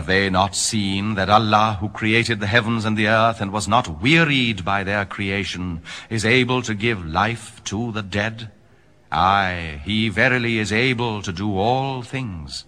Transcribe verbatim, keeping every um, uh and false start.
they not seen that Allah, who created the heavens and the earth and was not wearied by their creation, is able to give life to the dead? Aye, he verily is able to do all things.